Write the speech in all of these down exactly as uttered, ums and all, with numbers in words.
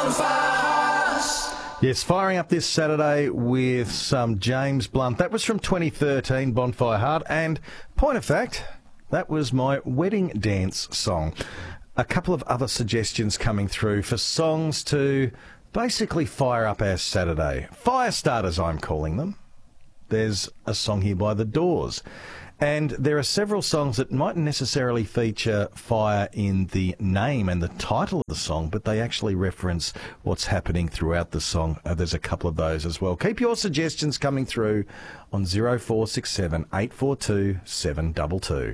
Yes, firing up this Saturday with some James Blunt. That was from twenty thirteen, Bonfire Heart. And point of fact, that was my wedding dance song. A couple of other suggestions coming through for songs to basically fire up our Saturday. Fire starters, I'm calling them. There's a song here by The Doors. And there are several songs that mightn't necessarily feature fire in the name and the title of the song, but they actually reference what's happening throughout the song. Uh, there's a couple of those as well. Keep your suggestions coming through on zero four six seven, eight four two, seven two two.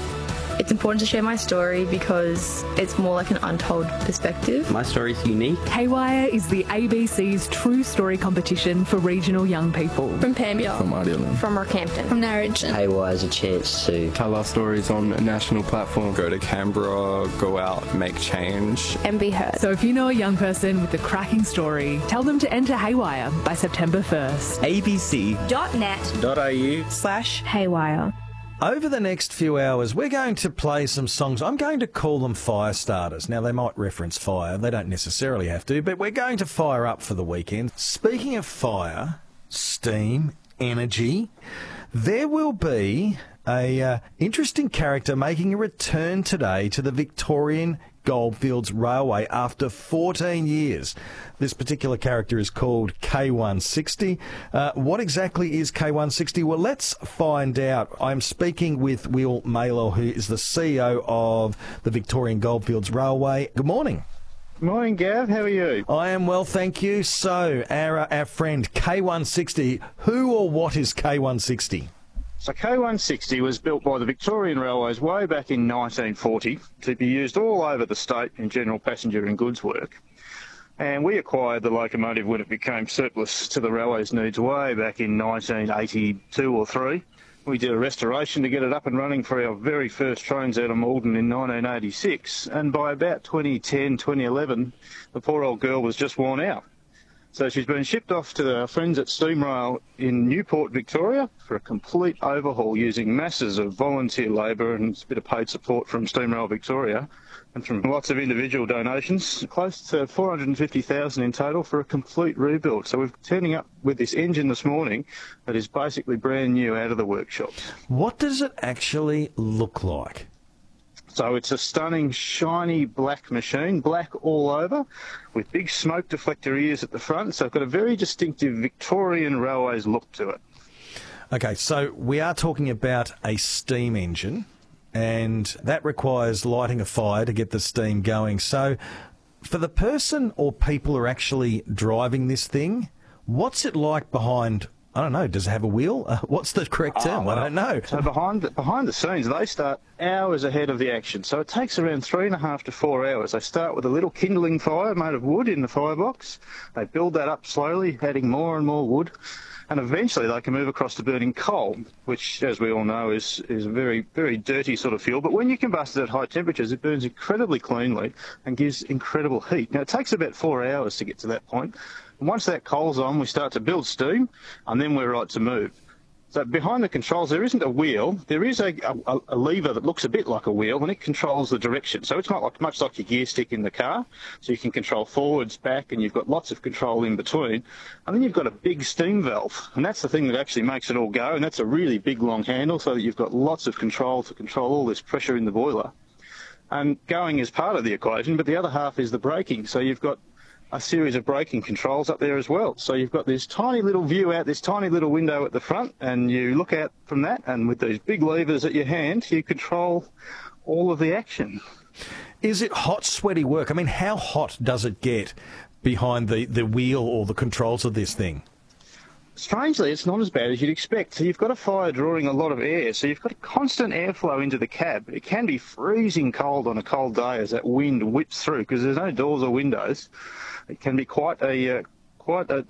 It's important to share my story because it's more like an untold perspective. My story is unique. Haywire is the A B C's True Story competition for regional young people. From Pambia. From Ardelan. From Rockhampton. From Narrogin. Haywire is a chance to tell our stories on a national platform. Go to Canberra, go out, make change. And be heard. So if you know a young person with a cracking story, tell them to enter Haywire by September first. A B C dot net dot A U slash Haywire. Over the next few hours, we're going to play some songs. I'm going to call them fire starters. Now, they might reference fire. They don't necessarily have to, but we're going to fire up for the weekend. Speaking of fire, steam, energy, there will be a uh, interesting character making a return today to the Victorian Goldfields Railway after fourteen years. This particular character is called K one sixty. Uh, what exactly is K one sixty? Well, let's find out. I'm speaking with Will Maylor, who is the C E O of the Victorian Goldfields Railway. Good morning. Morning, Gav. How are you? I am well, thank you. So, our, our friend K one sixty, who or what is K one sixty? So K one sixty was built by the Victorian Railways way back in nineteen forty to be used all over the state in general passenger and goods work. And we acquired the locomotive when it became surplus to the railway's needs way back in nineteen eighty-two or three. We did a restoration to get it up and running for our very first trains out of Malden in nineteen eighty-six. And by about twenty ten, twenty eleven, the poor old girl was just worn out. So she's been shipped off to our friends at SteamRail in Newport, Victoria, for a complete overhaul using masses of volunteer labour and a bit of paid support from SteamRail Victoria and from lots of individual donations, close to four hundred fifty thousand in total for a complete rebuild. So we're turning up with this engine this morning that is basically brand new out of the workshops. What does it actually look like? So it's a stunning, shiny black machine, black all over, with big smoke deflector ears at the front. So it's got a very distinctive Victorian Railways look to it. Okay, so we are talking about a steam engine, and that requires lighting a fire to get the steam going. So for the person or people who are actually driving this thing, what's it like behind... I don't know, does it have a wheel? Uh, what's the correct term? Oh, well, I don't know. So behind the, behind the scenes, they start hours ahead of the action. So it takes around three and a half to four hours. They start with a little kindling fire made of wood in the firebox. They build that up slowly, adding more and more wood. And eventually they can move across to burning coal, which, as we all know, is, is a very, very dirty sort of fuel. But when you combust it at high temperatures, it burns incredibly cleanly and gives incredible heat. Now, it takes about four hours to get to that point. And once that coal's on, we start to build steam, and then we're right to move. So behind the controls, there isn't a wheel. There is a, a, a lever that looks a bit like a wheel, and it controls the direction. So it's not like, much like your gear stick in the car. So you can control forwards, back, and you've got lots of control in between. And then you've got a big steam valve, and that's the thing that actually makes it all go. And that's a really big, long handle, so that you've got lots of control to control all this pressure in the boiler. And going is part of the equation, but the other half is the braking. So you've got a series of braking controls up there as well. So you've got this tiny little view out, this tiny little window at the front, and you look out from that, and with these big levers at your hand, you control all of the action. Is it hot, sweaty work? I mean, how hot does it get behind the, the wheel or the controls of this thing? Strangely, it's not as bad as you'd expect. So you've got a fire drawing a lot of air, so you've got a constant airflow into the cab. It can be freezing cold on a cold day as that wind whips through, because there's no doors or windows. It can be quite a uh, quite a,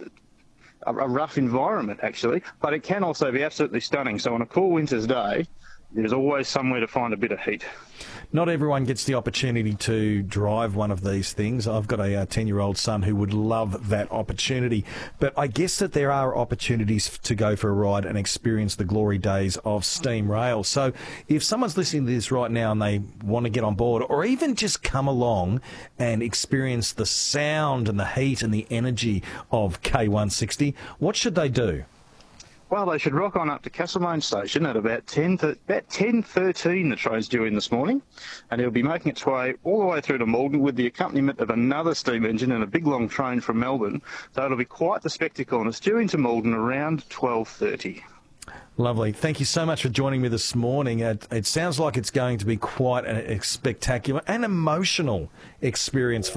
a rough environment, actually, but it can also be absolutely stunning. So on a cool winter's day, there's always somewhere to find a bit of heat. not everyone gets the opportunity to drive one of these things. I've got a ten-year-old son who would love that opportunity. But I guess that there are opportunities to go for a ride and experience the glory days of steam rail. So if someone's listening to this right now and they want to get on board, or even just come along and experience the sound and the heat and the energy of K one sixty, what should they do? Well, they should rock on up to Castlemaine Station at about ten, about ten thirteen. The train's due in this morning, and it'll be making its way all the way through to Malden with the accompaniment of another steam engine and a big long train from Melbourne. So it'll be quite the spectacle, and it's due into Malden around twelve thirty. Lovely. Thank you so much for joining me this morning. It, it sounds like it's going to be quite a, a spectacular and emotional experience for